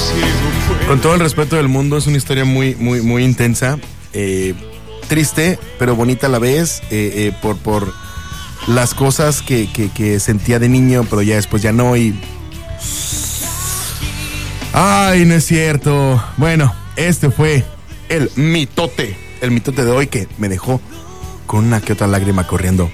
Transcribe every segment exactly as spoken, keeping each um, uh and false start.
Con todo el respeto del mundo, es una historia muy, muy, muy intensa, eh, triste, pero bonita a la vez, eh, eh, por, por las cosas que, que, que sentía de niño, pero ya después ya no, y... Ay, no es cierto. Bueno, este fue el mitote, el mitote de hoy que me dejó con una que otra lágrima corriendo.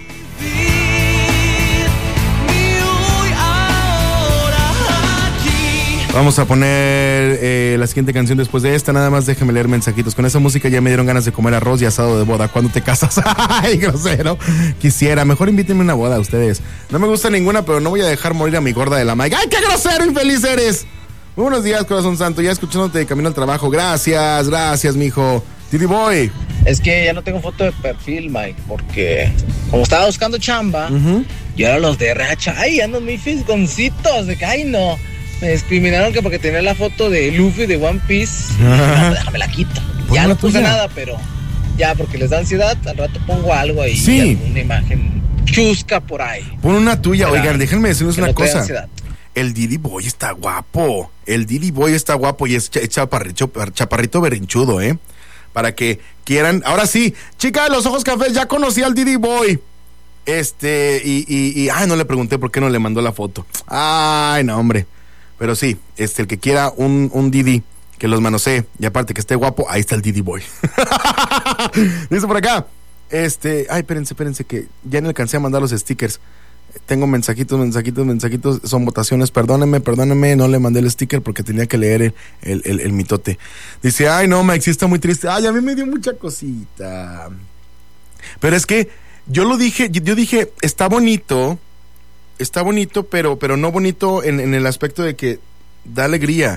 Vamos a poner eh, la siguiente canción después de esta. Nada más déjenme leer mensajitos. Con esa música ya me dieron ganas de comer arroz y asado de boda. ¿Cuándo te casas? ¡Ay, grosero! Quisiera. Mejor invítenme a una boda a ustedes. No me gusta ninguna, pero no voy a dejar morir a mi gorda de la Mike. ¡Ay, qué grosero, infeliz eres! Muy buenos días, corazón santo. Ya escuchándote de camino al trabajo. Gracias, gracias, mijo. Didi Boy. Es que ya no tengo foto de perfil, Mike, porque como estaba buscando chamba, uh-huh. y ahora los de R H, ay, andan muy fisgoncitos. De que, ay, no. Me discriminaron que porque tenía la foto de Luffy de One Piece. No, pues déjame la quito. Ya no puse nada, pero ya porque les da ansiedad, al rato pongo algo ahí. Sí. Una imagen chusca por ahí. Pon una tuya, Para oigan, déjenme decirles una no cosa. El Didi Boy está guapo. El Didi Boy está guapo y es chaparrito, chaparrito berrinchudo, ¿eh? Para que quieran. Ahora sí, chica de los ojos cafés, ya conocí al Didi Boy. Este, y, y, y, ay, no le pregunté por qué no le mandó la foto. Ay, no, hombre. Pero sí, este, el que quiera un, un Didi que los manosee y aparte que esté guapo, ahí está el Didi Boy. Dice por acá, este, ay, espérense, espérense que ya no alcancé a mandar los stickers. Tengo mensajitos, mensajitos, mensajitos, son votaciones, perdónenme, perdónenme, no le mandé el sticker porque tenía que leer el, el, el, el mitote. Dice, ay, no, Mike, sí está muy triste. Ay, a mí me dio mucha cosita. Pero es que yo lo dije, yo dije, está bonito... Está bonito, pero, pero no bonito en, en el aspecto de que da alegría.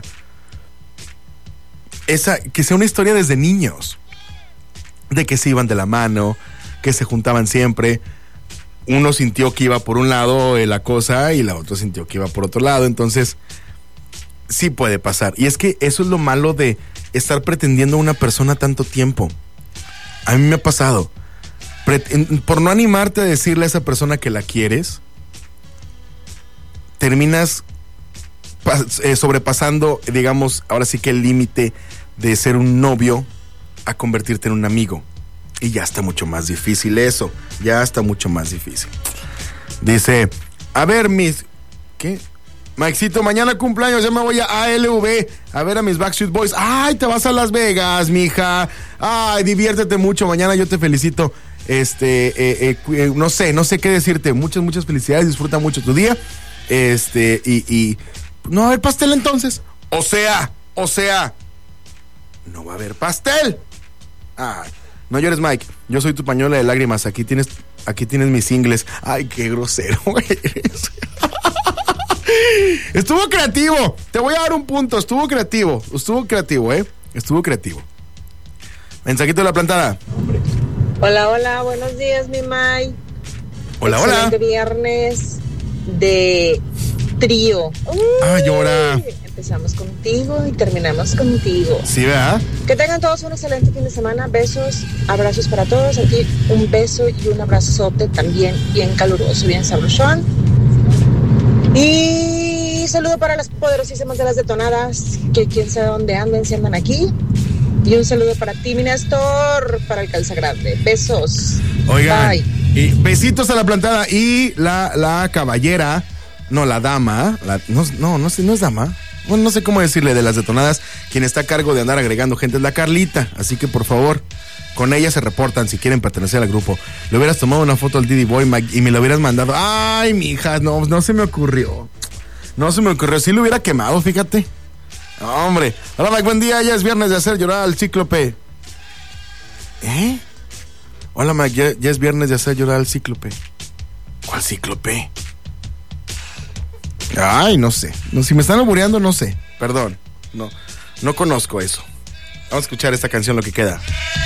Esa, que sea una historia desde niños. De que se iban de la mano, que se juntaban siempre. Uno sintió que iba por un lado eh, la cosa y la otra sintió que iba por otro lado. Entonces, sí puede pasar. Y es que eso es lo malo de estar pretendiendo a una persona tanto tiempo. A mí me ha pasado. Pret- por no animarte a decirle a esa persona que la quieres... terminas pas- eh, sobrepasando, digamos, ahora sí que el límite de ser un novio a convertirte en un amigo. Y ya está mucho más difícil eso. Ya está mucho más difícil. Dice, a ver, mis... ¿Qué? Maxito, mañana cumpleaños, ya me voy a A L V a ver a mis Backstreet Boys. Ay, te vas a Las Vegas, mija. Ay, diviértete mucho, mañana yo te felicito. Este, eh, eh, eh, no sé, no sé qué decirte. Muchas, muchas felicidades, disfruta mucho tu día. Este, y, y no va a haber pastel entonces. O sea, o sea, no va a haber pastel. Ay, no llores, Mike. Yo soy tu pañuelo de lágrimas. Aquí tienes, aquí tienes mis ingles. Ay, qué grosero eres. Estuvo creativo. Te voy a dar un punto. Estuvo creativo. Estuvo creativo, eh. Estuvo creativo. Mensajito de la plantada. Hola, hola. Buenos días, mi Mike. Hola, hola. Excelente viernes de trío. Uy, ah, llora. Empezamos contigo y terminamos contigo. Sí, ¿verdad? Que tengan todos un excelente fin de semana. Besos, abrazos para todos. Aquí un beso y un abrazote también bien caluroso, bien sabrosón. Y saludo para las poderosísimas de las detonadas, que quién sabe dónde anden, si andan aquí. Y un saludo para ti, mi Néstor, para el Calza Grande. Besos. Oigan. Bye. Y besitos a la plantada. Y la, la caballera, no, la dama, la, no, no, no sé, no es dama. Bueno, no sé cómo decirle de las detonadas. Quien está a cargo de andar agregando gente es la Carlita. Así que, por favor, con ella se reportan si quieren pertenecer al grupo. Le hubieras tomado una foto al Didi Boy y me lo hubieras mandado. Ay, mija, no, no se me ocurrió. No se me ocurrió. Sí lo hubiera quemado, fíjate. No, hombre. Hola, Mike, buen día. Ya es viernes de hacer llorar al cíclope. ¿Eh? Hola, Mike, ya, ya es viernes de hacer llorar al cíclope. ¿Cuál cíclope? Ay, no sé. No, si me están albureando, no sé. Perdón. No, no conozco eso. Vamos a escuchar esta canción, lo que queda.